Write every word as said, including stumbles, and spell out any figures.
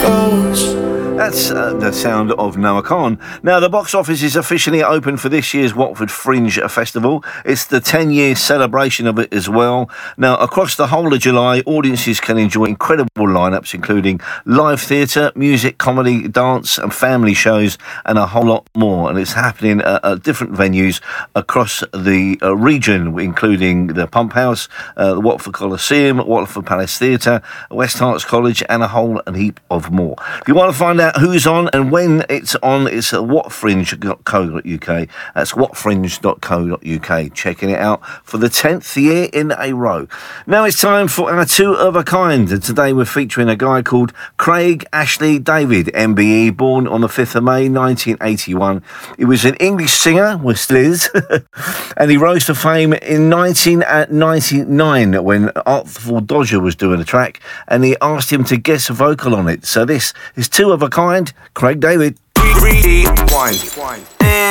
That's uh, the sound of Noah Khan. Now, the box office is officially open for this year's Watford Fringe Festival. It's the ten-year celebration of it as well. Now, across the whole of July, audiences can enjoy incredible lineups, including live theatre, music, comedy, dance and family shows, and a whole lot more. And it's happening at, at different venues across the uh, region, including the Pump House, uh, the Watford Coliseum, Watford Palace Theatre, West Harts College, and a whole heap of more. If you want to find out who's on and when it's on, it's at what fringe dot co dot uk. That's what fringe dot co dot uk. Checking it out for the tenth year in a row. Now it's time for our two of a kind. And today we're featuring a guy called Craig Ashley David, M B E, born on the fifth of May nineteen eighty-one. He was an English singer, well, still is, and he rose to fame in nineteen ninety-nine when Artful Dodger was doing a track and he asked him to guest vocal on it. So this is two of a kind, Craig David. Rewind.